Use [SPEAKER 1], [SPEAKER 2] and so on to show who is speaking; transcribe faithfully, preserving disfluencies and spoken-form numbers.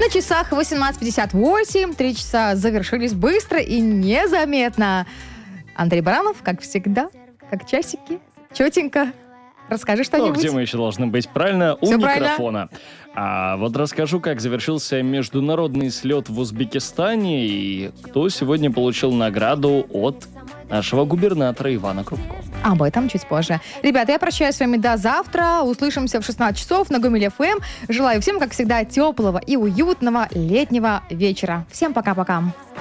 [SPEAKER 1] На часах восемнадцать пятьдесят восемь. Три часа завершились быстро и незаметно. Андрей Баранов, как всегда, как часики, четенько. Расскажи что-нибудь.
[SPEAKER 2] Ну, где мы еще должны быть? Правильно, у
[SPEAKER 1] Всё
[SPEAKER 2] микрофона. А вот расскажу, как завершился международный слет в Узбекистане и кто сегодня получил награду от нашего губернатора Ивана Крупко.
[SPEAKER 1] Об этом чуть позже. Ребята, я прощаюсь с вами до завтра. Услышимся в шестнадцать часов на Гомель эф эм. Желаю всем, как всегда, теплого и уютного летнего вечера. Всем пока-пока.